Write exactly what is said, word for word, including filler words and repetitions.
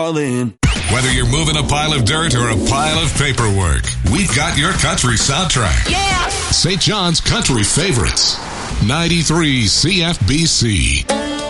in. Whether you're moving a pile of dirt or a pile of paperwork, we've got your country soundtrack. Yeah! Saint John's Country Favorites. ninety-three C F B C.